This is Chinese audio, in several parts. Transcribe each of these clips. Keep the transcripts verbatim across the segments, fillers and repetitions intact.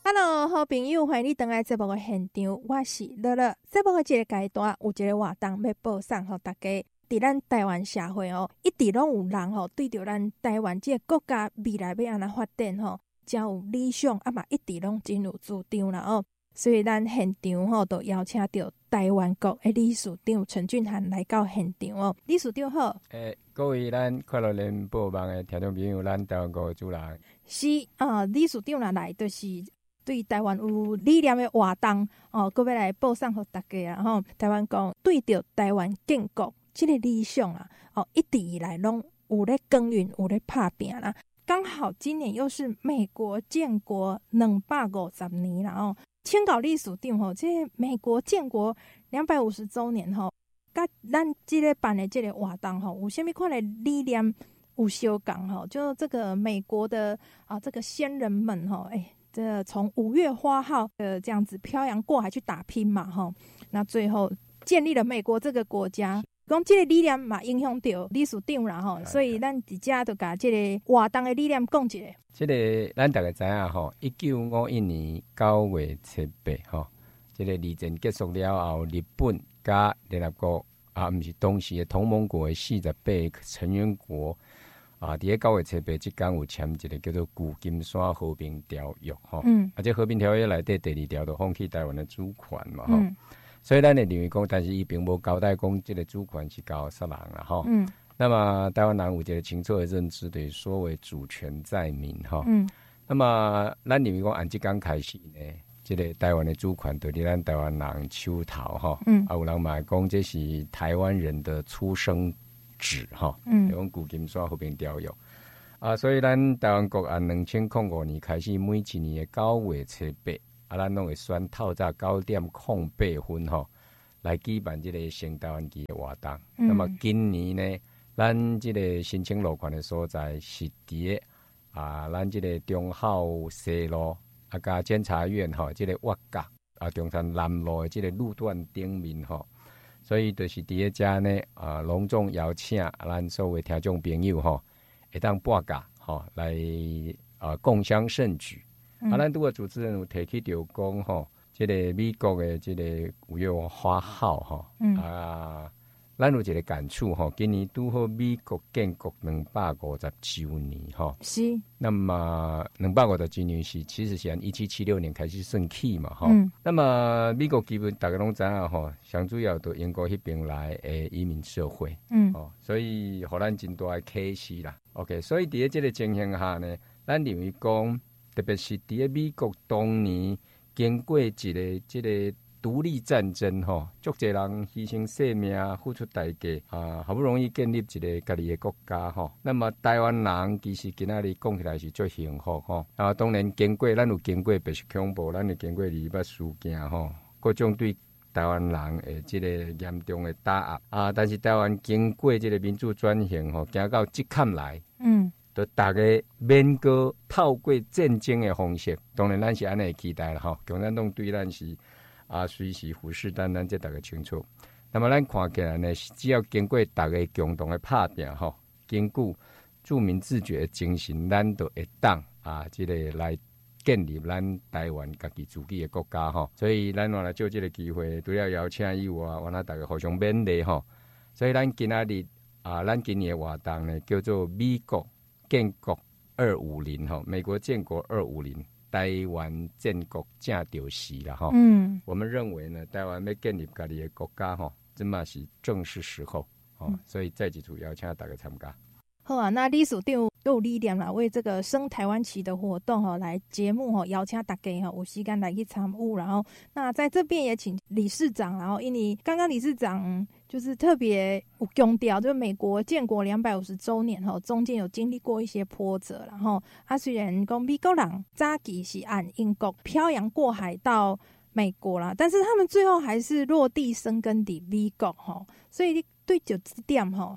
Hello， 好朋友，欢迎你回来节目的现场，我是乐乐。节目的这个阶段有一个活动要报送给大家。伫咱台湾社会哦，一直拢有人吼，对着咱台湾这个国家未来要安怎发展吼，真有理想，啊嘛一直拢真有主张啦哦。所以咱现场吼，都邀请到台湾国的理事长陈俊涵来到现场哦。理事长好。 诶、欸，各位咱快乐联播网的听众朋友，咱台湾国的主人是啊、呃，理事长来来就是对台湾有理念的活动哦，搁要来报送给大家啊吼。台湾国对着台湾建国这个理想啊，哦，一直以来拢有咧耕耘，有咧打拼啦。刚好今年又是美国建国两百五十年啦哦。请教理事长吼，这个美国建国两百五十周年吼，甲咱这个办的这个活动吼，有啥物款的理念有相共吼？就这个美国的啊，这个先人们吼，哎、欸，这从五月花号呃这样子漂洋过海去打拼嘛吼，那最后建立了美国这个国家。讲这个理念嘛，影响到理事长啦吼，所以咱直接就把这个活动的理念讲一下。 这个咱大家知影吼，一九五一年九月七八吼，这个二战结束了后，日本加联合国啊，毋是当时的同盟国的四十八个成员国啊，伫咧九月七八之间有签一个叫做旧金山和平条约吼，嗯，啊，这和平条约内底第二条就放弃台湾的主权嘛吼。嗯，所以咱会认为讲，但是伊并无交代讲，这个主权是交啥人啦吼。嗯。那么台湾人有一个清楚的认知，就是所谓主权在民哈。嗯。那么咱认为讲，按即天开始呢，这个台湾的主权就伫咱台湾人手头哈。嗯。啊，有人嘛讲，这是台湾人的出生纸哈。嗯。用旧金山和平条约。啊，所以咱台湾国按两千零五年开始，每一年的九月七八。啊，咱拢会选透早九点零八分吼，来举办这个升台湾旗的活动。嗯、那么今年呢，咱这个申请路权的所在是伫啊，咱这个中孝西路啊，加检察院吼，这个挖角啊，中山南路的这个路段顶面吼，所以就是伫咧遮呢啊，隆重邀请咱所有听众朋友吼，会当拨假吼来啊共襄盛举。嗯、啊，咱拄个主持人有提起着讲吼，即、这个美国的即个五月花号吼，嗯、啊，咱有一个感触吼，今年拄好美国建国两百五十周年吼，是。那么两百五十周年是其实是按一七七六年开始算起嘛吼。嗯、那么美国基本大家拢知影吼，上主要都英国迄边来诶移民社会，嗯，哦，所以互咱真大诶启示啦。OK， 所以伫咧即个情形下呢，咱认为讲。特别是伫咧美国当年经过一个即个独立战争吼，足侪人牺牲性命、付出代价啊，好不容易建立一个家己的国家吼。那么台湾人其实今仔日讲起来是最幸福吼。啊，当然经过咱有经过白色恐怖，咱有经过二八事件吼，各种对台湾人的即个严重的打压啊。但是台湾经过即个民主转型吼，行到即坎来，嗯。就大家免过透过战争的方式，当然咱是安尼期待啦吼。共产党对咱是啊随时虎视眈眈，这大家清楚。那么咱看起来呢，只要经过大家共同的拍拼吼，根据著名自觉的精神，咱就会当啊，这个来建立咱台湾家己自己的国家吼。所以咱话来借这个机会，除了邀请以外，我咱大家互相勉励吼。所以咱今仔日啊，咱今年的活动呢，叫做美国。建国二五零哈，美国建国二五零，台湾建国正就是啦哈。嗯，我们认为呢，台湾要建立家己的国家哈，真嘛是正是时候哦，嗯、所以再一次邀请大家参加。 好啊，那理事长又有理念啦，为这个升台湾旗的活动哈，来节目哈，邀请大家哈，有时间来去参与。然后，那在这边也请理事长，然后因为刚刚理事长就是特别有强调，就是美国建国两百五十周年哈，中间有经历过一些波折，然后啊，虽然讲美国人早期是按英国漂洋过海到美国啦，但是他们最后还是落地生根伫美国哈，所以你对就这点哈。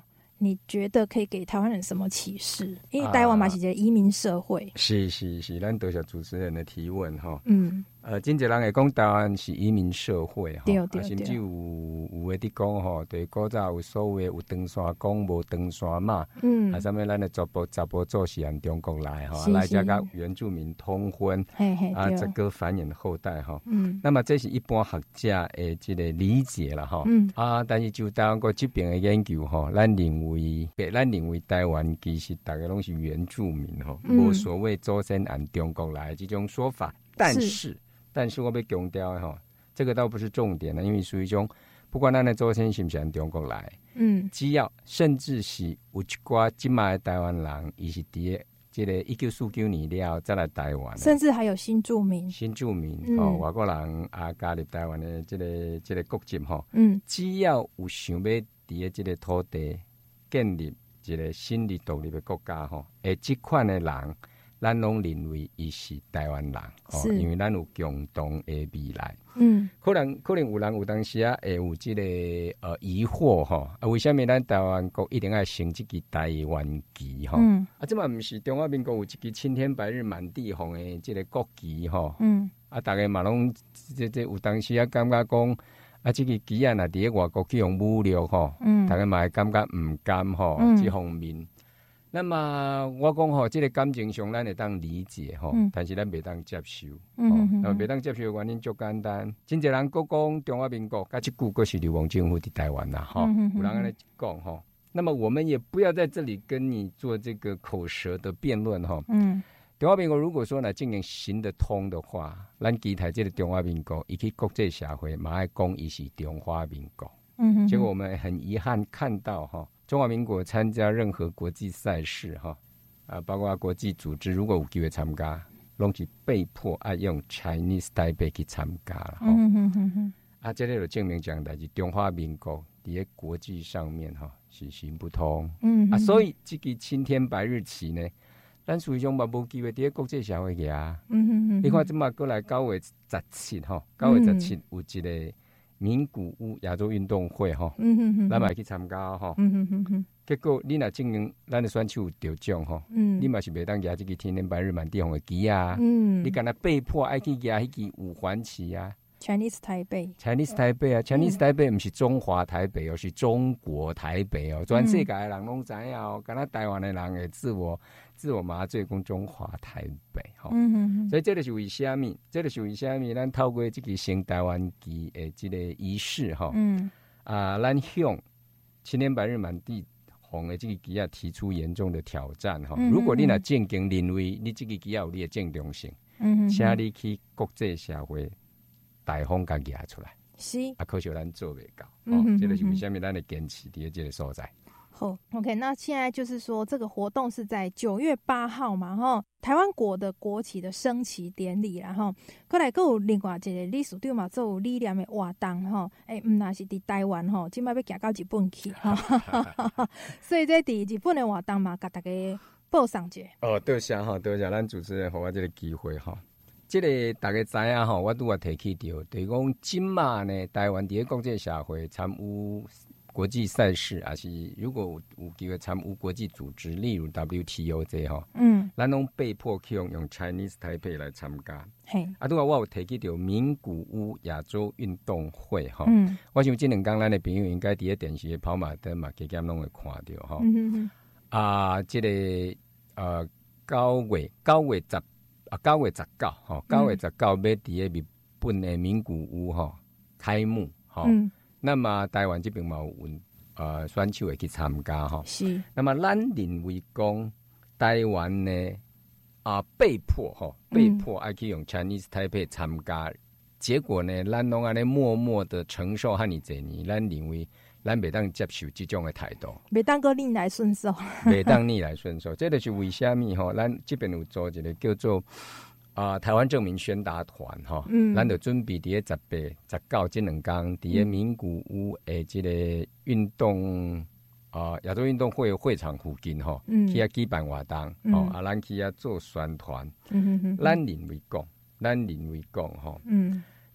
你觉得可以给台湾人什么启示？因为台湾嘛是一个移民社会。 啊、是是是，咱多谢主持人的提问哈。 嗯， 呃，真侪人会讲台湾是移民社会哈， 对对对， 甚至有有诶伫讲吼，对古早有所谓有长线讲无长线嘛，嗯，啊，啥物咱的查甫查甫做是按中国来哈，来遮甲原住民通婚， 嘿嘿啊，这个繁衍后代哈， 嗯， 那么这是一般学者诶这个理解啦哈，嗯，啊，但是就台湾国这边的研究吼，咱认为，咱认为台湾其实大家拢是原住民吼，无、嗯、所谓祖先按中国来这种说法，但是。是但是我要强调哈，这个倒不是重点了，因为属于种不管咱的祖先是不是按中国来，嗯，只要甚至是有一寡即卖的台湾人，伊是伫个这个一九四九年了再来台湾， 甚至还有新住民， 新住民、嗯、哦，外国人啊加入台湾的这个这个国籍哈，嗯，只要有想要伫个这个土地建立一个新的独立的国家吼，诶，这款的人。咱拢认为伊是台湾人，哦，因为咱有共同的未来。嗯，可能可能有人有当时啊会有即、这个呃疑惑吼，啊，为什么咱台湾国一定要升即支台湾旗吼？嗯，啊，这嘛毋是中华民国有一支青天白日满地红的即个国旗吼？嗯，啊，大家嘛拢这这有当时啊感觉讲啊，即个旗啊，若伫咧外国去用武力吼，嗯，大家嘛会感觉毋甘吼，即、嗯、方面。那么我讲吼，这个感情上咱会当理解吼、嗯，但是咱袂当接受。嗯嗯嗯，那么袂当接受的原因足简单，真侪人佫讲中华民国，甲即句佫是流亡政府伫台湾啦，吼、嗯，有人安尼讲吼。那么我们也不要在这里跟你做这个口舌的辩论吼。嗯，中华民国如果说呢进行行得通的话，咱期待这个中华民国伊去国际社会嘛爱讲伊是中华民国。嗯哼，结果我们很遗憾看到哈。中华民国参加任何国际赛事哈，啊，包括国际组织，如果有机会参加，拢是被迫爱用 Chinese Taipei 去参加了哈。嗯哼哼哼。啊，这里就证明讲的是中华民国在国际上面哈是行不通。嗯。啊，所以这个青天白日旗呢，咱属于种嘛无机会在国际社会去啊。嗯哼哼。你看这嘛过来九月十七哈，九月十七有一个。名古屋亚洲运动会吼，嗯哼哼，咱嘛去参加吼，嗯哼哼哼。结果你若证明咱的选手有得奖吼，嗯，你嘛是袂当举这个天天白日满地红的旗啊，嗯，你敢若被迫爱去举迄支五环旗啊 ，Chinese Taipei，Chinese Taipei 啊 ，Chinese Taipei 不是中华台北哦，是中国台北哦，全世界的人拢知影哦，敢若台湾的人会自我自我麻醉讲中华台北吼，嗯哼哼，所以这就是为虾米，这就是为虾米，咱透过这个升台湾旗的这个仪式吼，嗯，啊，咱向青天白日满地红的这个旗啊提出严重的挑战哈、嗯！如果你若正经认为你这个旗有你的正当性，嗯，请你去国际社会大方甲举出来， 是啊，可惜咱做袂到，哦，这个是为什么咱的坚持伫这个所在。 好 ，OK， 那现在就是说，这个活动是在九月八号嘛，哈，台湾国的国旗的升旗典礼，然后过来，还有另外一个理事长嘛，做有理念的活动，哈，诶，唔那是伫台湾吼，今摆要行到日本去，哈，所以这伫日本的活动嘛，甲大家报上者。 哦，多谢哈，多谢咱主持人给我这个机会哈。这个大家知影吼，我拄啊提起到，就是讲今嘛呢，台湾伫个国际社会参与。国际赛事啊，是如果有机会参与国际组织，例如 W T O 这吼，嗯，咱拢被迫去用用 Chinese Taipei 来参加。嘿，啊，拄啊，我有提起到名古屋亚洲运动会吼，嗯，我想这两天咱的朋友应该伫个电视的跑马灯嘛，加减拢会看到吼。嗯哼哼。啊，这个呃九月九月十啊九月十九吼，九月十九要伫个日本的名古屋吼开幕吼。嗯，那么台湾这边嘛有呃选手会去参加哈，是。那么咱认为讲台湾呢啊、呃、被迫哈，被迫爱去用 Chinese Taipei 参加，嗯、结果呢，咱拢安尼默默的承受哈尼这年，咱认为咱袂当接受这种的态度， 袂当个逆来顺受， 袂当逆来顺受，这就是为什么哈，咱这边有做一个叫做。啊、呃，台湾证明宣达团哈，嗯，咱就准备伫个十八、十九这两天，伫个名古屋诶，这个运动啊亚、呃、洲运动会会场附近哈，嗯，去遐举办活动，嗯、哦，啊，咱去遐做宣传，嗯哼哼，咱认为讲，咱认为讲哈，嗯，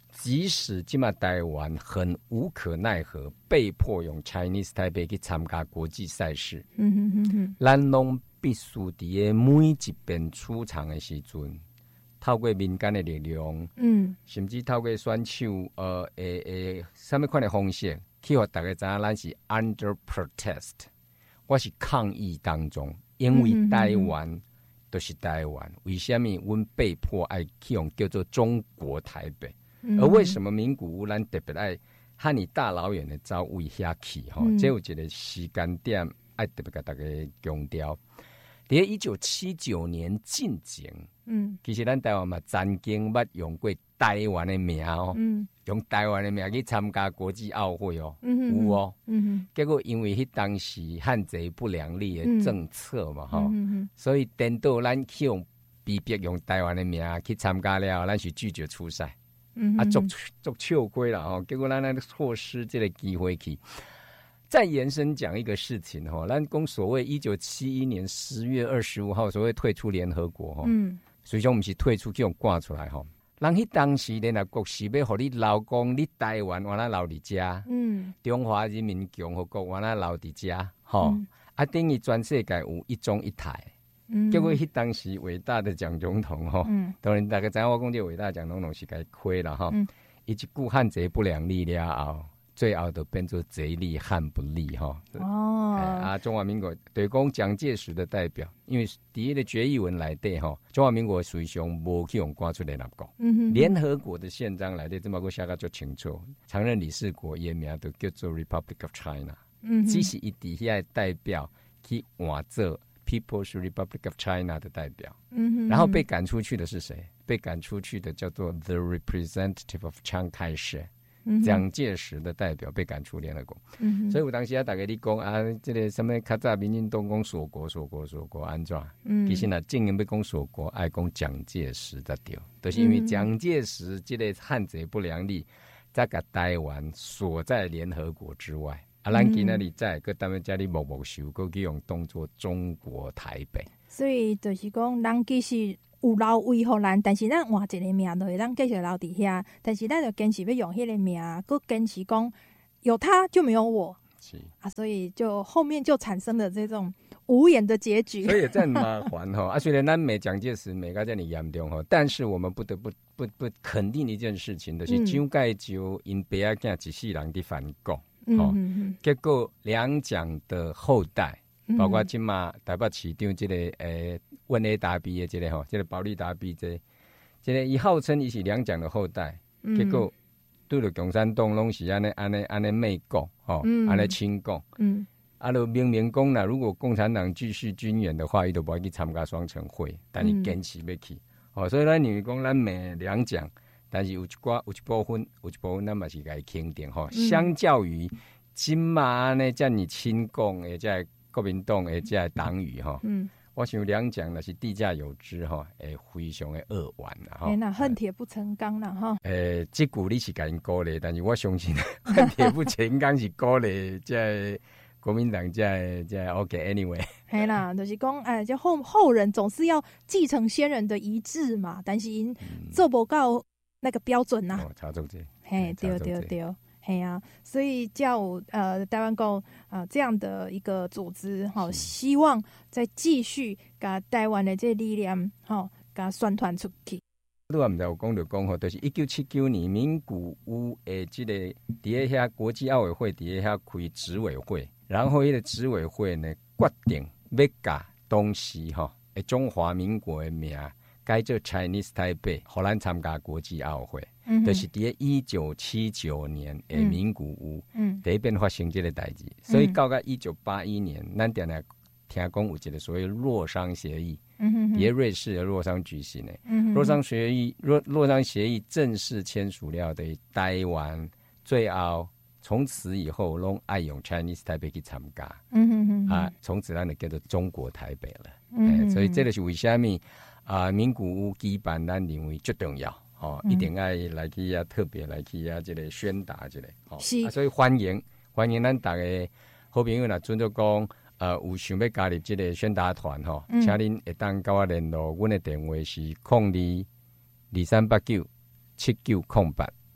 即使今嘛台湾很无可奈何，被迫用 Chinese Taipei 去参加国际赛事，嗯哼哼哼，咱拢必须伫每一遍出场的时阵，透过民间的力量，嗯，甚至透过选手，呃，诶诶，什么款的方式，去互大家知影，咱是 under protest， 我是抗议当中，因为台湾都是台湾，为什么阮被迫爱去用叫做中国台北？而为什么名古屋咱特别爱和你大老远的走位遐去？哈、嗯，这有一个时间点爱特别给大家强调。在一九七九年进前，嗯，其实咱台湾嘛曾经捌用过台湾的名哦，嗯，用台湾的名去参加国际奥会哦，嗯、有哦，嗯，结果因为迄当时汉贼不良力的政策嘛，哈、嗯，所以等到咱去用逼迫用台湾的名去参加了，咱是拒绝出赛。嗯、啊，做做笑亏了哦，结果咱那个错失这个机会去。再延伸讲一个事情哈，咱讲所谓一九七一年十月二十五号所谓退出联合国哈，嗯，所以讲我们是退出去用挂出来哈。人迄当时联合国是要互你留讲你台湾原来留伫遮，嗯，中华人民共和国原来留伫遮，吼、嗯，啊等于全世界有一中一台。嗯、结果迄当时伟大的蒋总统吼，嗯、当然大家知影我讲这伟大的蒋总统是该亏了哈，伊、嗯、一句汉贼不两立了后，最后就变做贼立汉不立哈。哦、欸，啊，中华民国对讲蒋介石的代表，因为第一个决议文来底哈，中华民国随上无去用挂出联合国，嗯、联合国的宪章来底，这么个写个就清楚，常任理事国也名都叫做 Republic of China， 嗯、只是伊底下代表去换做。People's Republic of China 的代表，嗯哼，然后被赶出去的是谁？被赶出去的叫做 The Representative of Chiang Kai-shek，嗯、蒋介石的代表被赶出联合国。嗯、所以我当时啊，大家你讲啊，这个什么较早民进党讲锁国、锁国、锁国安怎？嗯、其实呢，正经要讲锁国，爱讲蒋介石的对，都、就是因为蒋介石这个汉贼不良力，在把台湾锁在联合国之外。啊，咱今仔日在个单位家里默默收，搁去用当作中国台北。 所以就是讲，咱其实有留位互咱，但是咱换一个名，就是咱继续留伫遐。但是咱就坚持要用迄个名，搁坚持讲有他就没有我。是啊，所以就后面就产生了这种无言的结局。 所以这很麻烦哈。啊，虽然咱美蒋介石美个这么严重哈，但是我们不得不不不肯定一件事情，就是蒋介石因爸仔囝一世人伫反共。哦、嗯，结果两蒋的后代，包括今嘛台北市长这个诶温 A 达比的这个吼，这个保利达比这个，这个伊号称伊是两蒋的后代，嗯、结果对了共产党拢是安尼安尼安尼媚共吼，安尼亲共，嗯，啊，就明明讲啦，如果共产党继续军演的话，伊就不会去参加双城会，但伊坚持要去，哦、嗯，所以咱认为讲咱美两蒋。但是有一寡有一部分有一部分咱嘛是该肯定吼，相较于今嘛呢，遮尔亲共的遮国民党的遮党羽吼，嗯，我想两蒋那是地价有之吼，会非常的扼腕啦吼。 哎，那恨铁不成钢啦吼。 诶，这句你是甲因鼓励，但是我相信恨铁不成钢是鼓励遮国民党遮遮 OK，anyway。 嘿啦，就是讲，哎，就后后人总是要继承先人的遗志嘛，但是因做不到。那个标准呐、啊， 哦，差不多， 嘿，对对对，嘿啊，所以叫呃台湾共呃这样的一个组织，哈、哦，希望再继续把台湾的这力量，哈、哦，把宣传出去。 你话唔知有讲就讲吼，就是一九七九年名古屋诶，这个伫遐国际奥委会伫遐开执委会，然后迄个执委会呢决定要甲当时吼诶中华民国的名。改做 Chinese Taipei， 荷兰参加国际奥会，嗯、就是伫一九七九年的名古屋，嗯、第一遍发生这个代志，嗯、所以到到一九八一年，咱定定听讲有一个所谓洛桑协议，嗯、伫瑞士的洛桑举行的，嗯、洛桑协议洛洛桑协议正式签署了的台湾，最后从此以后拢爱用 Chinese Taipei 去参加，嗯、啊，从此咱就叫做中国台北了，嗯欸、所以这个是为什么？啊，名古屋举办，咱认为最重要，哦，嗯、一定要来去啊，特别来去啊，这个宣达这个，哦，是啊，所以欢迎欢迎咱大家好朋友啦，准就讲，呃，有想要加入这个宣达团吼，嗯、请恁会当跟我联络，阮的电话是零二二三八九七九零八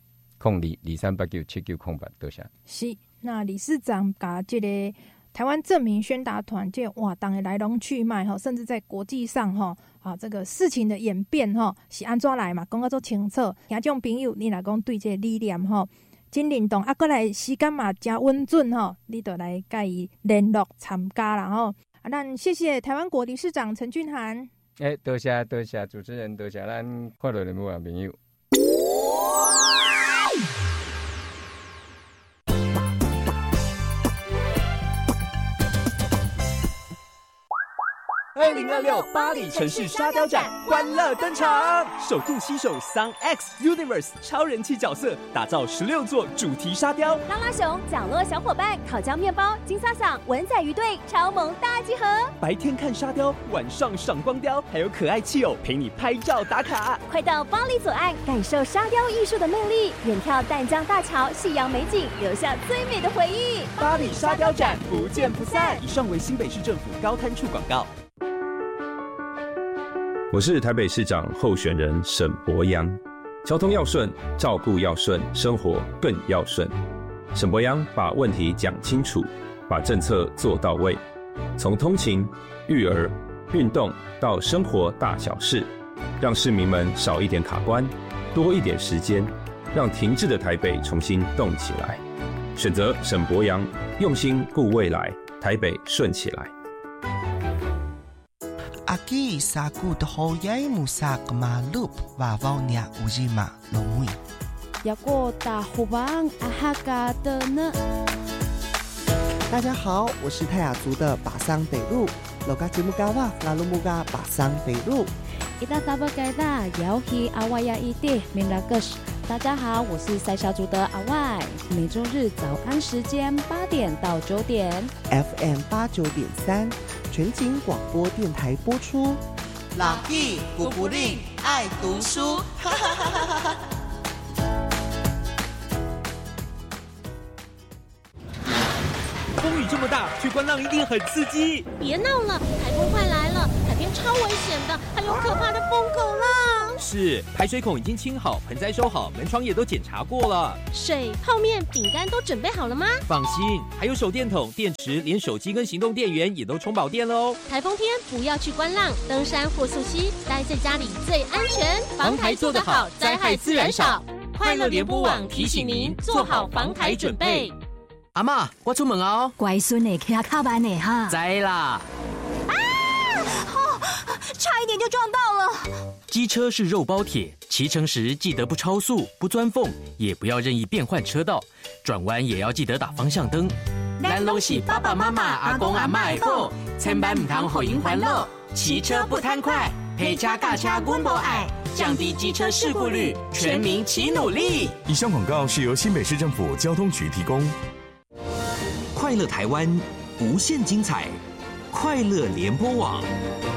空二二三八九七九空八，多谢。 是，那理事长把这个台湾正名宣达团这活动的来龙去脉哈，甚至在国际上哈啊这个事情的演变哈是安怎来嘛，讲得足清楚。听众朋友，你来讲对这个理念哈真认同，啊，过来时间嘛真稳准吼，你就来甲伊联络参加啦吼。啊，咱谢谢台湾国理事长陈俊涵。 诶、欸，多谢多谢主持人，多谢咱快乐联播网朋友。 二零二六巴黎城市沙雕展欢乐登场，首度携手 Sun X Universe 超人气角色，打造十六座主题沙雕。 拉拉熊、角落小伙伴、烤焦面包、金萨桑、文仔鱼队超萌大集合。 白天看沙雕，晚上赏光雕，还有可爱气友陪你拍照打卡。 快到巴黎左岸感受沙雕艺术的魅力，远眺淡江大桥、夕阳美景，留下最美的回忆。 巴黎沙雕展不见不散。以上为新北市政府高滩处广告。 我是台北市长候选人沈伯洋，交通要顺，照顾要顺，生活更要顺。沈伯洋把问题讲清楚，把政策做到位，从通勤、育儿、运动到生活大小事，让市民们少一点卡关，多一点时间，让停滞的台北重新动起来。选择沈伯洋，用心顾未来，台北顺起来。 Aquí saku dohoyai musak malup vavaunya ujima lomui. Yako tahubang ahaka的呢？ 大家好，我是泰雅族的巴桑北路，罗嘎吉木嘎哇拉鲁木嘎巴桑北路。 Ita taba kaida yauhi awaya ide minagus。大家好，我是塞小族的阿外，每周日早安时间八点到九点 ，F M 八九点三，全景广播电台播出。 老弟古不吝爱读书，哈哈哈哈哈哈。 风雨这么大，去观浪一定很刺激。 别闹了，台风快来了，海边超危险的，还有可怕的风口浪。 是，排水孔已经清好，盆栽收好，门窗也都检查过了。 水、泡面、饼干都准备好了吗？ 放心，还有手电筒、电池，连手机跟行动电源也都充饱电喽。 台风天不要去观浪、登山或溯溪，待在家里最安全。 防台做得好，灾害自然少。快乐联播网提醒您做好防台准备。阿嬷，我出门哦。 乖孙呢，骑靠班呢哈。 知啦。 啊！哦，差一点就撞到了。 机车是肉包铁，骑乘时记得不超速、不钻缝，也不要任意变换车道，转弯也要记得打方向灯。咱拢是爸爸妈妈、阿公阿嬷的宝，千万唔通互因烦恼。骑车不贪快，陪车驾车阮无爱，降低机车事故率，全民齐努力。 以上广告是由新北市政府交通局提供。 快乐台湾，无限精彩，快乐联播网。